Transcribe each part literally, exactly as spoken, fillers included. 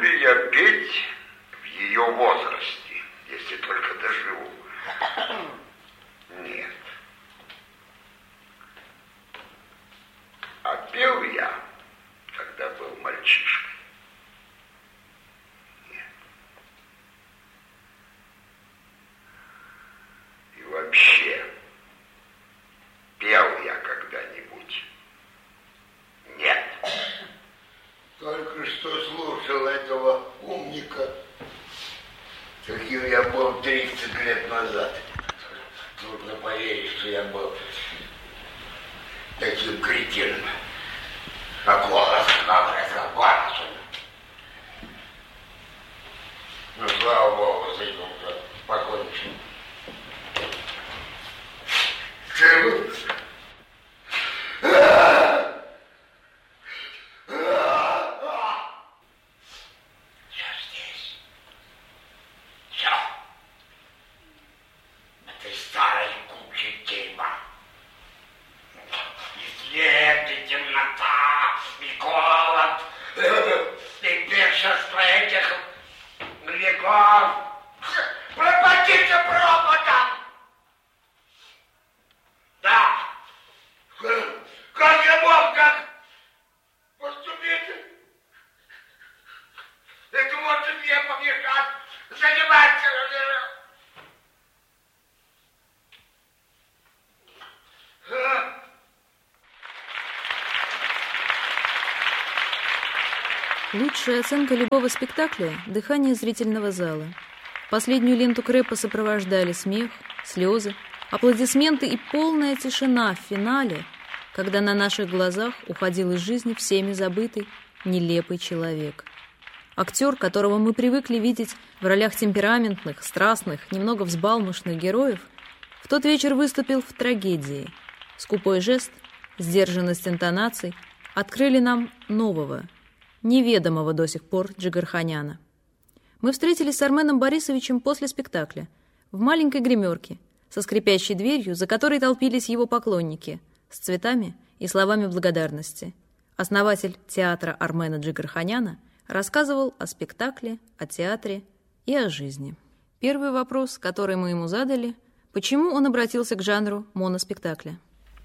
ли я петь в ее возрасте, если только доживу? Нет. А пел я, когда был мальчишкой? Нет. И вообще, пел я когда-нибудь? Нет. Только что слушал этого умника, каким я был тридцать лет назад. Трудно поверить, что я был таким кретином. А голос, голос, голос. Ну, слава Богу, с этим уже покончено. Живу. Лучшая оценка любого спектакля – дыхание зрительного зала. Последнюю ленту Крэпа сопровождали смех, слезы, аплодисменты и полная тишина в финале, когда на наших глазах уходил из жизни всеми забытый, нелепый человек. Актер, которого мы привыкли видеть в ролях темпераментных, страстных, немного взбалмошных героев, в тот вечер выступил в трагедии. Скупой жест, сдержанность интонаций открыли нам нового, неведомого до сих пор Джигарханяна. Мы встретились с Арменом Борисовичем после спектакля в маленькой гримерке со скрипящей дверью, за которой толпились его поклонники, с цветами и словами благодарности. Основатель театра Армена Джигарханяна рассказывал о спектакле, о театре и о жизни. Первый вопрос, который мы ему задали, почему он обратился к жанру моноспектакля?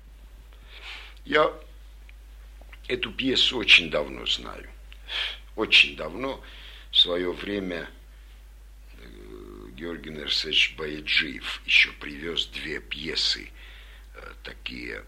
Я эту пьесу очень давно знаю. Очень давно, в свое время, Георгий Нерсович Баяджиев еще привез две пьесы, такие,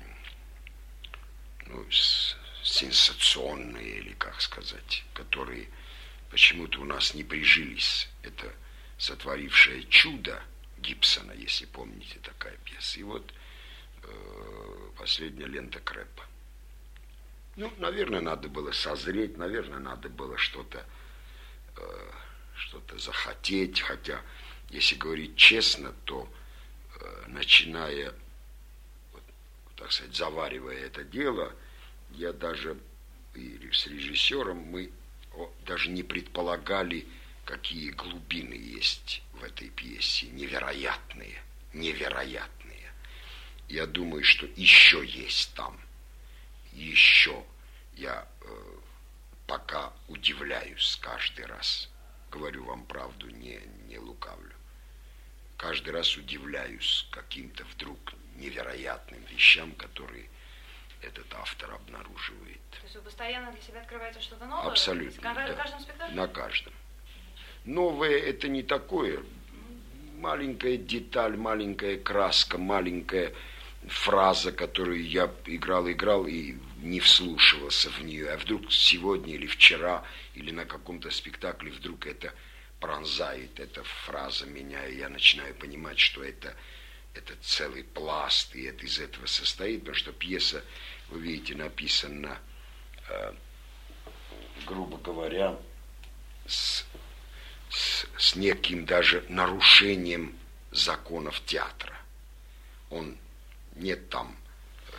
ну, сенсационные, или как сказать, которые почему-то у нас не прижились. Это «Сотворившее чудо» Гибсона, если помните, такая пьеса. И вот э, последняя лента Крэпа. Ну, наверное, надо было созреть, наверное, надо было что-то э, что-то захотеть, хотя, если говорить честно, то, э, начиная, вот, так сказать, заваривая это дело, я даже и с режиссером, мы о, даже не предполагали, какие глубины есть в этой пьесе, невероятные, невероятные. Я думаю, что еще есть там. Еще я э, пока удивляюсь каждый раз. Говорю вам правду, не, не лукавлю. Каждый раз удивляюсь каким-то вдруг невероятным вещам, которые этот автор обнаруживает. То есть вы постоянно для себя открываете что-то новое? Абсолютно. На да. каждом спектакле? На каждом. Новое – это не такое. Маленькая деталь, маленькая краска, маленькая фраза, которую я играл-играл и не вслушивался в нее, а вдруг сегодня или вчера, или на каком-то спектакле вдруг это пронзает, эта фраза меня, и я начинаю понимать, что это, это целый пласт, и это из этого состоит, потому что пьеса, вы видите, написана, э, грубо говоря, с, с, с неким даже нарушением законов театра. Он нет там э,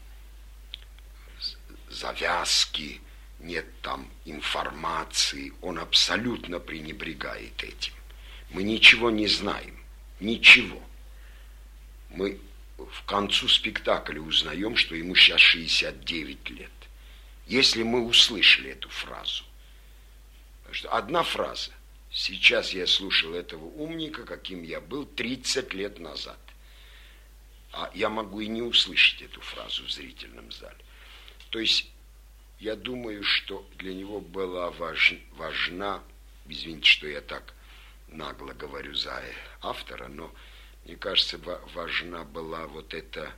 завязки, нет там информации, он абсолютно пренебрегает этим. Мы ничего не знаем, ничего. Мы в концу спектакля узнаем, что ему сейчас шестьдесят девять лет. Если мы услышали эту фразу, Что одна фраза. Сейчас я слушал этого умника, каким я был тридцать лет назад. А я могу и не услышать эту фразу в зрительном зале. То есть я думаю, что для него была важ, важна, извините, что я так нагло говорю за автора, но мне кажется, важна была вот эта,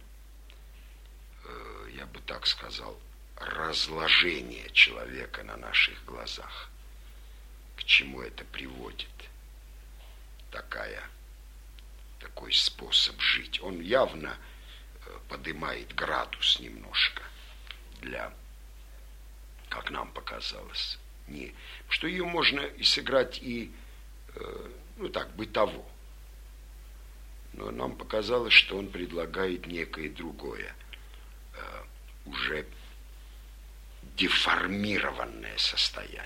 я бы так сказал, разложение человека на наших глазах. К чему это приводит? Такая, такой способ жить. Он явно поднимает градус немножко для, как нам показалось, не, что ее можно и сыграть и, ну так, бытово. Но нам показалось, что он предлагает некое другое, уже деформированное состояние.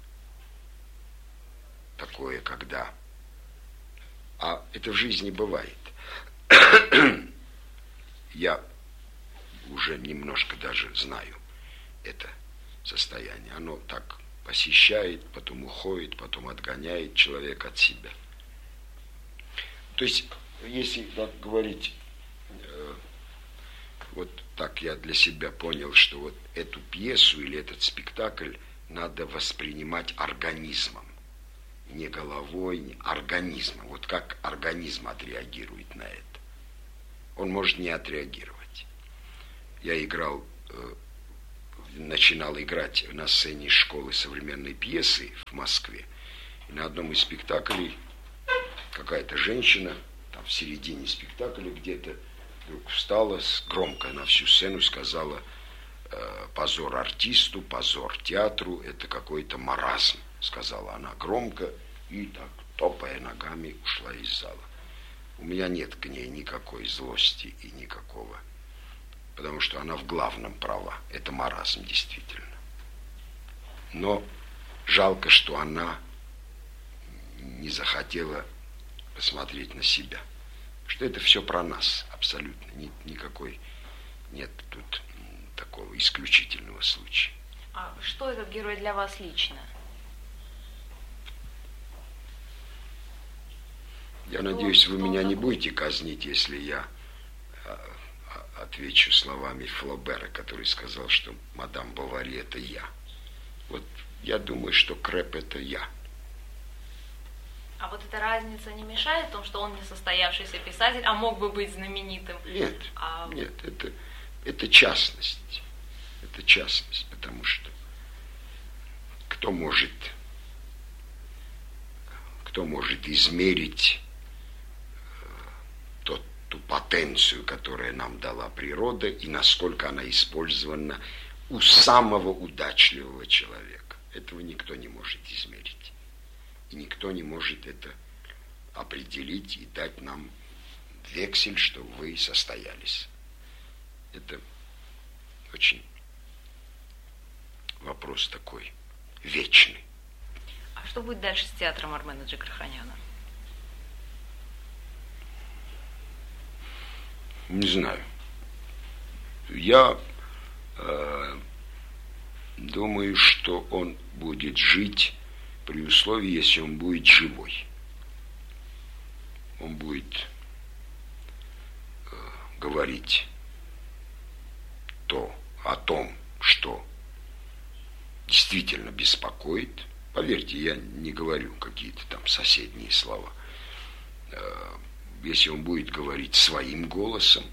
Такое, когда... А это в жизни бывает. Я уже немножко даже знаю это состояние. Оно так посещает, потом уходит, потом отгоняет человека от себя. То есть, если так говорить, э, вот так я для себя понял, что вот эту пьесу или этот спектакль надо воспринимать организмом. Не головой, не организмом. Вот как организм отреагирует на это. Он может не отреагировать. Я играл, э, начинал играть на сцене школы современной пьесы в Москве. И на одном из спектаклей какая-то женщина, там в середине спектакля где-то, вдруг встала громко на всю сцену и сказала: э, позор артисту, позор театру, это какой-то маразм, сказала она громко и так, топая ногами, ушла из зала. У меня нет к ней никакой злости и никакого, потому что она в главном права. Это маразм, действительно. Но жалко, что она не захотела посмотреть на себя. Что это все про нас, абсолютно. Ни, никакой нет тут такого исключительного случая. А что этот герой для вас лично? Я надеюсь, вы меня не будете казнить, если я отвечу словами Флобера, который сказал, что мадам Бовари – это я. Вот я думаю, что Крэп – это я. А вот эта разница не мешает в том, что он не состоявшийся писатель, а мог бы быть знаменитым? Нет, а... нет, это, это частность. Это частность, потому что кто может, кто может измерить тот, ту потенцию, которую нам дала природа, и насколько она использована у самого удачливого человека. Этого никто не может измерить. И никто не может это определить и дать нам вексель, что вы состоялись. Это очень вопрос такой вечный. А что будет дальше с театром Армена Джигарханяна? Не знаю. Я э, думаю, что он будет жить при условии, если он будет живой. Он будет э, говорить то, о том, что действительно беспокоит. Поверьте, я не говорю какие-то там соседние слова. Э, если он будет говорить своим голосом,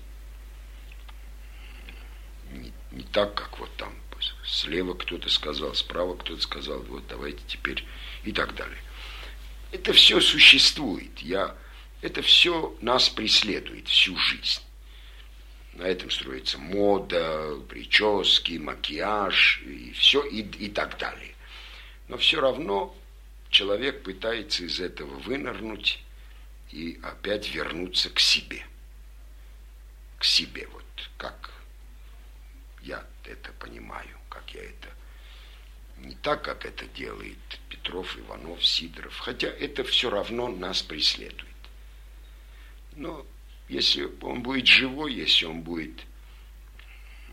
не, не так, как вот там слева кто-то сказал, справа кто-то сказал, вот давайте теперь и так далее. Это все существует. Я, это все нас преследует всю жизнь. На этом строится мода, прически, макияж и все, и, и так далее. Но все равно человек пытается из этого вынырнуть и опять вернуться к себе. К себе, вот как я это понимаю, как я это... Не так, как это делает Петров, Иванов, Сидоров. Хотя это все равно нас преследует. Но если он будет живой, если он будет...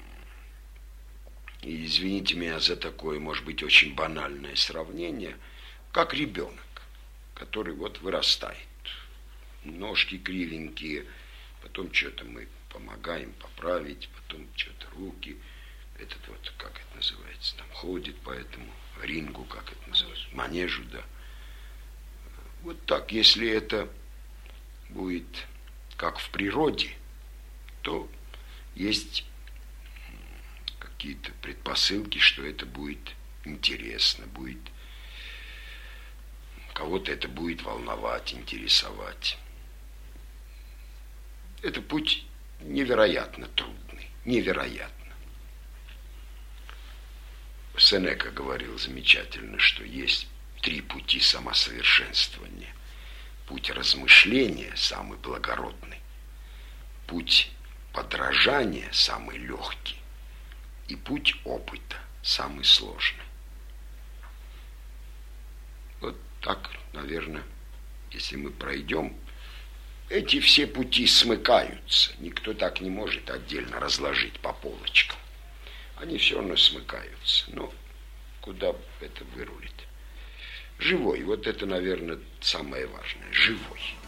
И извините меня за такое, может быть, очень банальное сравнение, как ребенок, который вот вырастает. Ножки кривенькие, потом что-то мы помогаем поправить, потом что-то руки. Этот вот, как это называется, там ходит по этому рингу, как это называется, манежу, да. Вот так, если это будет как в природе, то есть какие-то предпосылки, что это будет интересно, будет кого-то это будет волновать, интересовать. Это путь невероятно трудный, невероятно. Сенека говорил замечательно, что есть три пути самосовершенствования. Путь размышления самый благородный, путь подражания самый легкий и путь опыта самый сложный. Вот так, наверное, если мы пройдем, эти все пути смыкаются. Никто так не может отдельно разложить по полочкам. Они все равно смыкаются. Но куда это вырулит? Живой. Вот это, наверное, самое важное. Живой.